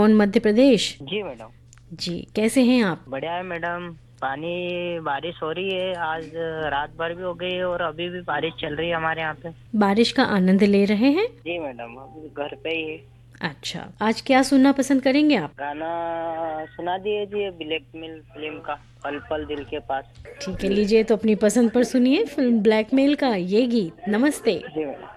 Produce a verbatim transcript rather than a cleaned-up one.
खरगोन मध्य प्रदेश। जी madam. जी, कैसे हैं आप? बढ़िया है मैडम। पानी बारिश हो रही है, आज रात भर भी हो गई है और अभी भी बारिश चल रही है हमारे यहाँ पे। बारिश का आनंद ले रहे हैं? जी मैडम, अभी घर पे ही है। अच्छा, आज क्या सुनना पसंद करेंगे आप? गाना सुना दीजिए ब्लैकमेल फिल्म का, पल पल दिल के पास। ठीक है, लीजिए तो अपनी पसंद पर सुनिए फिल्म ब्लैकमेल का ये गीत। नमस्ते। जी मैडम।